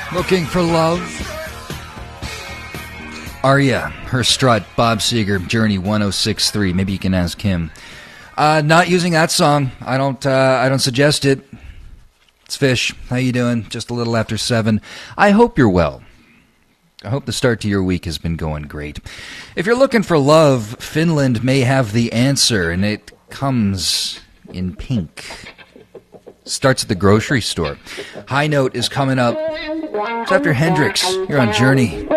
Looking for love. Arya, Her Strut, Bob Seger, Journey 106.3. Maybe you can ask him. Not using that song. I don't suggest it. It's Fish. How you doing? Just a little after 7. I hope you're well. I hope the start to your week has been going great. If you're looking for love, Finland may have the answer, and it comes in pink. Starts at the grocery store. High Note is coming up. It's after Hendrix. You're on Journey.